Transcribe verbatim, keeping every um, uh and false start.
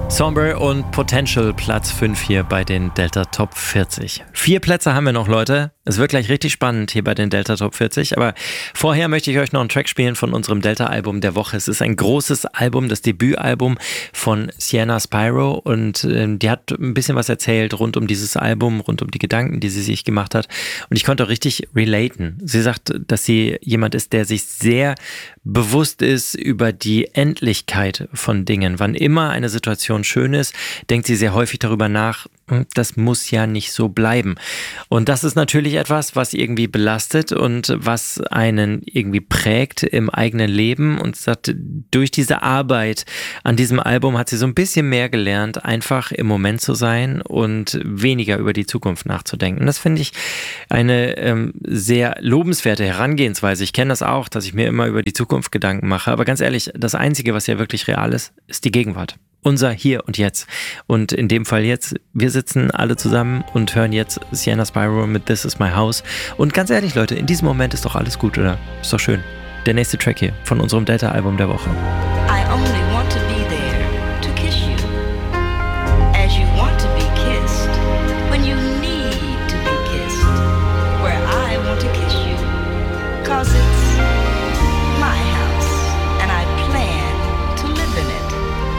Sombre und Potential, Platz fünf hier bei den Delta Top vierzig. Vier Plätze haben wir noch, Leute. Es wird gleich richtig spannend hier bei den Delta Top vierzig. Aber vorher möchte ich euch noch einen Track spielen von unserem Delta-Album der Woche. Es ist ein großes Album, das Debütalbum von Sienna Spyro. Und äh, die hat ein bisschen was erzählt rund um dieses Album, rund um die Gedanken, die sie sich gemacht hat. Und ich konnte auch richtig relaten. Sie sagt, dass sie jemand ist, der sich sehr bewusst ist über die Endlichkeit von Dingen. Wann immer eine Situation schön ist, denkt sie sehr häufig darüber nach, das muss ja nicht so bleiben. Und das ist natürlich etwas, was irgendwie belastet und was einen irgendwie prägt im eigenen Leben. Und sagt, durch diese Arbeit an diesem Album hat sie so ein bisschen mehr gelernt, einfach im Moment zu sein und weniger über die Zukunft nachzudenken. Das finde ich eine ähm, sehr lobenswerte Herangehensweise. Ich kenne das auch, dass ich mir immer über die Zukunft Gedanken mache. Aber ganz ehrlich, das Einzige, was ja wirklich real ist, ist die Gegenwart. Unser Hier und Jetzt. Und in dem Fall jetzt, wir sitzen alle zusammen und hören jetzt Sienna Spyro mit This Is My House. Und ganz ehrlich, Leute, in diesem Moment ist doch alles gut, oder? Ist doch schön. Der nächste Track hier von unserem Delta-Album der Woche.